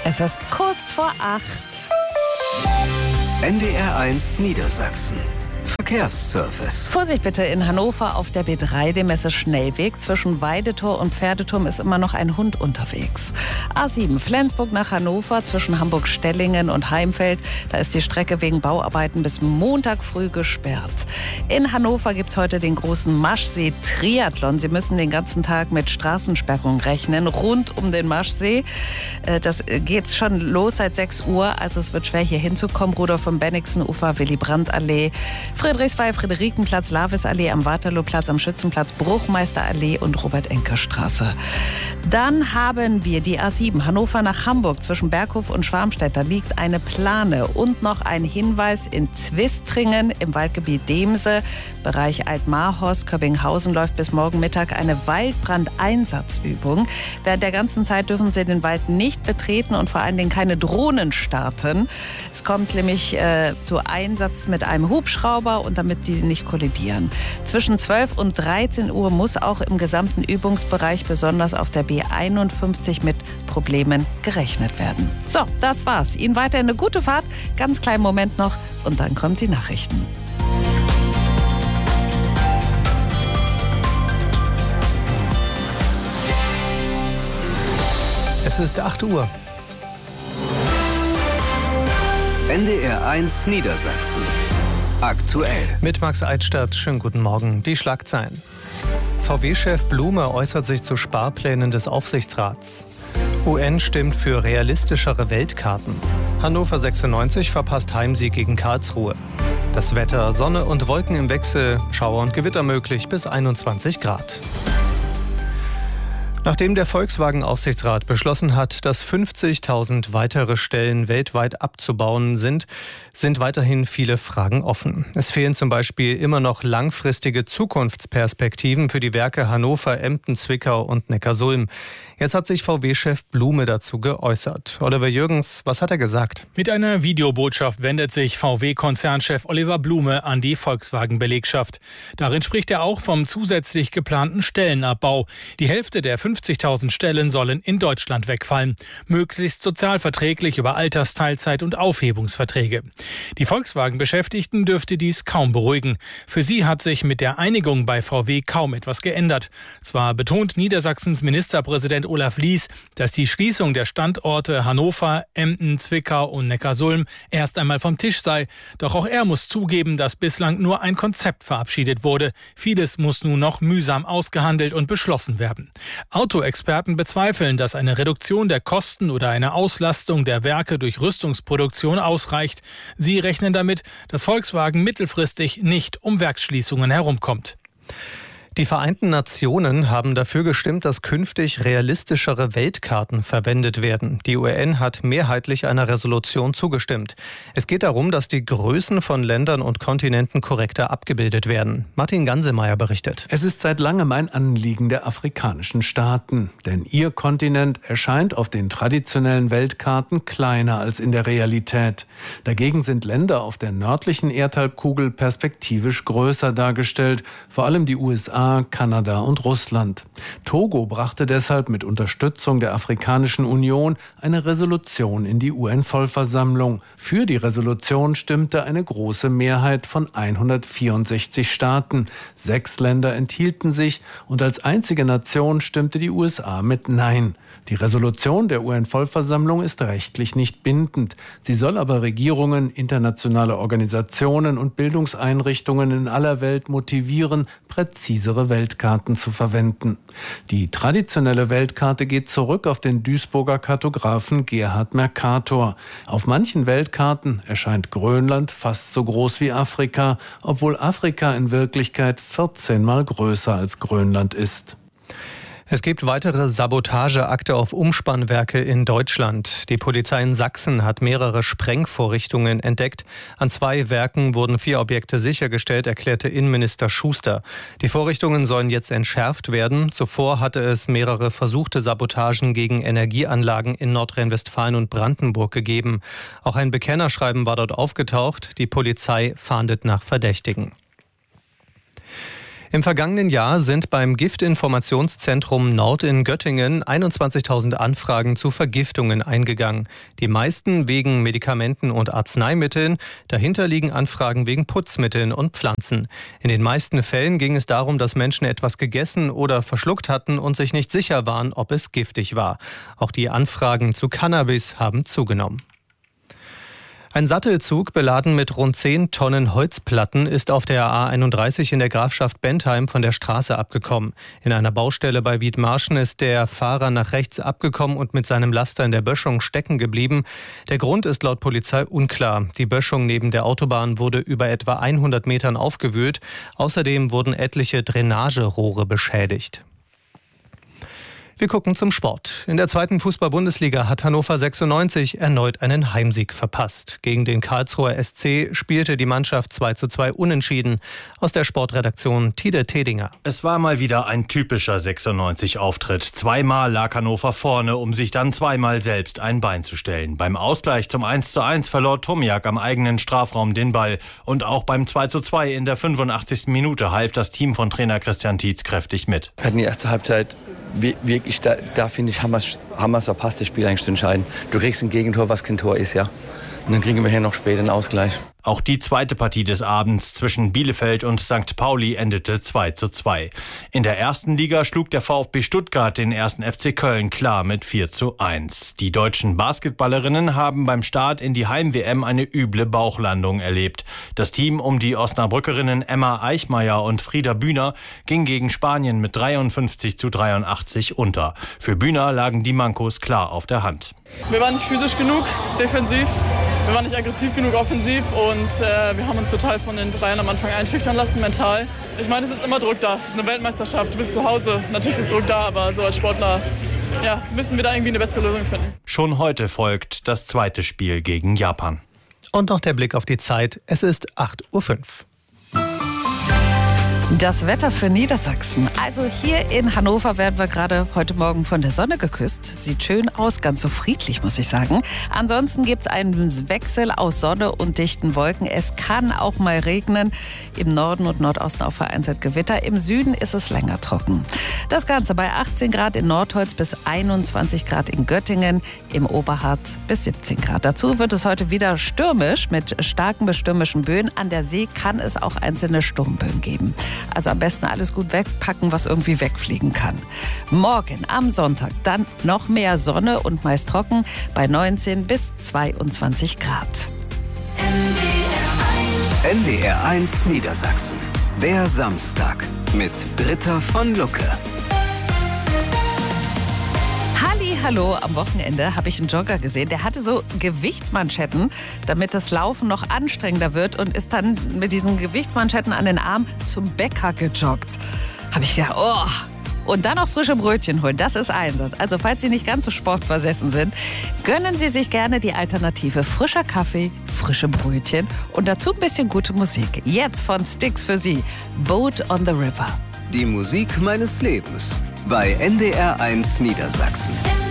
Es ist kurz vor 8. NDR1 Niedersachsen. Verkehrsservice. Vorsicht bitte in Hannover auf der B3, dem Messe-Schnellweg. Zwischen Weidetor und Pferdeturm ist immer noch ein Hund unterwegs. A7 Flensburg nach Hannover zwischen Hamburg-Stellingen und Heimfeld. Da ist die Strecke wegen Bauarbeiten bis Montag früh gesperrt. In Hannover gibt es heute den großen Maschsee-Triathlon. Sie müssen den ganzen Tag mit Straßensperrungen rechnen, rund um den Maschsee. Das geht schon los seit 6 Uhr, also es wird schwer hier hinzukommen. Rudolf von Bennigsen-Ufer, Willy-Brandt-Allee, Friedrichswald, Friederikenplatz, Lavis-Allee, am Waterlooplatz, am Schützenplatz, Bruchmeister-Allee und Robert-Enke-Straße. Dann haben wir die A7 Hannover nach Hamburg zwischen Berghof und Schwarmstedt. Da liegt eine Plane und noch ein Hinweis in Zwistringen im Waldgebiet Demse, Bereich Altmarhorst, Köbbinghausen läuft bis morgen Mittag eine Waldbrandeinsatzübung. Während der ganzen Zeit dürfen Sie den Wald nicht betreten und vor allen Dingen keine Drohnen starten. Es kommt nämlich zu Einsatz mit einem Hubschrauber und damit die nicht kollidieren. Zwischen 12 und 13 Uhr muss auch im gesamten Übungsbereich, besonders auf der B51, mit Problemen gerechnet werden. So, das war's. Ihnen weiterhin eine gute Fahrt. Ganz kleinen Moment noch und dann kommen die Nachrichten. Es ist 8 Uhr. NDR1 Niedersachsen. Aktuell. Mit Max Eichstadt, schönen guten Morgen. Die Schlagzeilen. VW-Chef Blume äußert sich zu Sparplänen des Aufsichtsrats. UN stimmt für realistischere Weltkarten. Hannover 96 verpasst Heimsieg gegen Karlsruhe. Das Wetter: Sonne und Wolken im Wechsel, Schauer und Gewitter möglich bis 21 Grad. Nachdem der Volkswagen-Aufsichtsrat beschlossen hat, dass 50.000 weitere Stellen weltweit abzubauen sind weiterhin viele Fragen offen. Es fehlen zum Beispiel immer noch langfristige Zukunftsperspektiven für die Werke Hannover, Emden, Zwickau und Neckarsulm. Jetzt hat sich VW-Chef Blume dazu geäußert. Oliver Jürgens, was hat er gesagt? Mit einer Videobotschaft wendet sich VW-Konzernchef Oliver Blume an die Volkswagen-Belegschaft. Darin spricht er auch vom zusätzlich geplanten Stellenabbau. Die Hälfte der 50.000 Stellen sollen in Deutschland wegfallen. Möglichst sozialverträglich über Altersteilzeit und Aufhebungsverträge. Die Volkswagen-Beschäftigten dürfte dies kaum beruhigen. Für sie hat sich mit der Einigung bei VW kaum etwas geändert. Zwar betont Niedersachsens Ministerpräsident Olaf Lies, dass die Schließung der Standorte Hannover, Emden, Zwickau und Neckarsulm erst einmal vom Tisch sei. Doch auch er muss zugeben, dass bislang nur ein Konzept verabschiedet wurde. Vieles muss nun noch mühsam ausgehandelt und beschlossen werden. Autoexperten bezweifeln, dass eine Reduktion der Kosten oder eine Auslastung der Werke durch Rüstungsproduktion ausreicht. Sie rechnen damit, dass Volkswagen mittelfristig nicht um Werksschließungen herumkommt. Die Vereinten Nationen haben dafür gestimmt, dass künftig realistischere Weltkarten verwendet werden. Die UN hat mehrheitlich einer Resolution zugestimmt. Es geht darum, dass die Größen von Ländern und Kontinenten korrekter abgebildet werden. Martin Gansemeyer berichtet. Es ist seit langem ein Anliegen der afrikanischen Staaten. Denn ihr Kontinent erscheint auf den traditionellen Weltkarten kleiner als in der Realität. Dagegen sind Länder auf der nördlichen Erdhalbkugel perspektivisch größer dargestellt, vor allem die USA, Kanada und Russland. Togo brachte deshalb mit Unterstützung der Afrikanischen Union eine Resolution in die UN-Vollversammlung. Für die Resolution stimmte eine große Mehrheit von 164 Staaten. 6 Länder enthielten sich und als einzige Nation stimmte die USA mit Nein. Die Resolution der UN-Vollversammlung ist rechtlich nicht bindend. Sie soll aber Regierungen, internationale Organisationen und Bildungseinrichtungen in aller Welt motivieren, präzisere Weltkarten zu verwenden. Die traditionelle Weltkarte geht zurück auf den Duisburger Kartografen Gerhard Mercator. Auf manchen Weltkarten erscheint Grönland fast so groß wie Afrika, obwohl Afrika in Wirklichkeit 14-mal größer als Grönland ist. Es gibt weitere Sabotageakte auf Umspannwerke in Deutschland. Die Polizei in Sachsen hat mehrere Sprengvorrichtungen entdeckt. An 2 Werken wurden 4 Objekte sichergestellt, erklärte Innenminister Schuster. Die Vorrichtungen sollen jetzt entschärft werden. Zuvor hatte es mehrere versuchte Sabotagen gegen Energieanlagen in Nordrhein-Westfalen und Brandenburg gegeben. Auch ein Bekennerschreiben war dort aufgetaucht. Die Polizei fahndet nach Verdächtigen. Im vergangenen Jahr sind beim Giftinformationszentrum Nord in Göttingen 21.000 Anfragen zu Vergiftungen eingegangen. Die meisten wegen Medikamenten und Arzneimitteln. Dahinter liegen Anfragen wegen Putzmitteln und Pflanzen. In den meisten Fällen ging es darum, dass Menschen etwas gegessen oder verschluckt hatten und sich nicht sicher waren, ob es giftig war. Auch die Anfragen zu Cannabis haben zugenommen. Ein Sattelzug beladen mit rund 10 Tonnen Holzplatten ist auf der A31 in der Grafschaft Bentheim von der Straße abgekommen. In einer Baustelle bei Wiedmarschen ist der Fahrer nach rechts abgekommen und mit seinem Laster in der Böschung stecken geblieben. Der Grund ist laut Polizei unklar. Die Böschung neben der Autobahn wurde über etwa 100 Metern aufgewühlt. Außerdem wurden etliche Drainagerohre beschädigt. Wir gucken zum Sport. In der 2. Fußball-Bundesliga hat Hannover 96 erneut einen Heimsieg verpasst. Gegen den Karlsruher SC spielte die Mannschaft 2:2 unentschieden. Aus der Sportredaktion Tide Tedinger. Es war mal wieder ein typischer 96-Auftritt. Zweimal lag Hannover vorne, um sich dann zweimal selbst ein Bein zu stellen. Beim Ausgleich zum 1:1 verlor Tomiak am eigenen Strafraum den Ball. Und auch beim 2:2 in der 85. Minute half das Team von Trainer Christian Tietz kräftig mit. Wir hatten die erste Halbzeit wirklich, da finde ich, haben wir es verpasst, das Spiel eigentlich zu entscheiden. Du kriegst ein Gegentor, was kein Tor ist, ja. Und dann kriegen wir hier noch später einen Ausgleich. Auch die zweite Partie des Abends zwischen Bielefeld und St. Pauli endete 2:2. In der ersten Liga schlug der VfB Stuttgart den 1. FC Köln klar mit 4:1. Die deutschen Basketballerinnen haben beim Start in die Heim-WM eine üble Bauchlandung erlebt. Das Team um die Osnabrückerinnen Emma Eichmeier und Frieda Bühner ging gegen Spanien mit 53:83 unter. Für Bühner lagen die Mankos klar auf der Hand. Wir waren nicht physisch genug, defensiv. Wir waren nicht aggressiv genug offensiv und wir haben uns total von den Dreiern am Anfang einschüchtern lassen, mental. Ich meine, es ist immer Druck da, es ist eine Weltmeisterschaft, du bist zu Hause, natürlich ist Druck da, aber so als Sportler müssen wir da irgendwie eine bessere Lösung finden. Schon heute folgt das zweite Spiel gegen Japan. Und noch der Blick auf die Zeit, es ist 8:05 Uhr. Das Wetter für Niedersachsen. Also hier in Hannover werden wir gerade heute Morgen von der Sonne geküsst. Sieht schön aus, ganz so friedlich, muss ich sagen. Ansonsten gibt es einen Wechsel aus Sonne und dichten Wolken. Es kann auch mal regnen. Im Norden und Nordosten auch vereinzelt Gewitter. Im Süden ist es länger trocken. Das Ganze bei 18 Grad in Nordholz bis 21 Grad in Göttingen. Im Oberharz bis 17 Grad. Dazu wird es heute wieder stürmisch mit starken bis stürmischen Böen. An der See kann es auch einzelne Sturmböen geben. Also am besten alles gut wegpacken, was irgendwie wegfliegen kann. Morgen am Sonntag dann noch mehr Sonne und meist trocken bei 19 bis 22 Grad. NDR1 Niedersachsen. Der Samstag mit Britta von Lucke. Hallo, am Wochenende habe ich einen Jogger gesehen, der hatte so Gewichtsmanschetten, damit das Laufen noch anstrengender wird und ist dann mit diesen Gewichtsmanschetten an den Arm zum Bäcker gejoggt. Habe ich gedacht, oh, und dann noch frische Brötchen holen, das ist Einsatz. Also falls Sie nicht ganz so sportversessen sind, gönnen Sie sich gerne die Alternative frischer Kaffee, frische Brötchen und dazu ein bisschen gute Musik. Jetzt von Styx für Sie, Boat on the River. Die Musik meines Lebens bei NDR1 Niedersachsen.